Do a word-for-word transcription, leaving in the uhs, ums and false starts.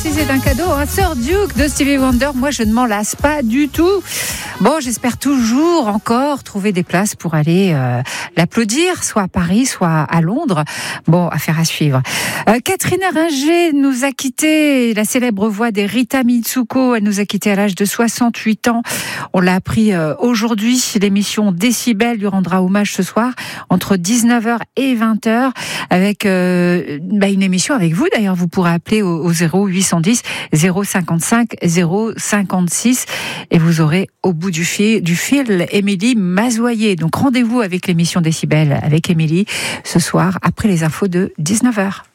si c'est un cadeau, un Sir Duke de Stevie Wonder, moi je ne m'en lasse pas du tout. Bon, j'espère toujours encore trouver des places pour aller euh, l'applaudir, soit à Paris, soit à Londres. Bon, affaire à suivre. Euh, Catherine Ringer nous a quitté, la célèbre voix des Rita Mitsuko, elle nous a quitté à l'âge de soixante-huit ans. On l'a appris euh, aujourd'hui, l'émission Décibel lui rendra hommage ce soir entre dix-neuf heures et vingt heures avec euh, bah, une émission avec vous. D'ailleurs, vous pourrez appeler au, au zéro huit cent dix zéro cinquante-cinq zéro cinquante-six et vous aurez au bout du fil, du fil Émilie Mazoyer. Donc rendez-vous avec l'émission Décibel avec Émilie ce soir après les infos de dix-neuf heures.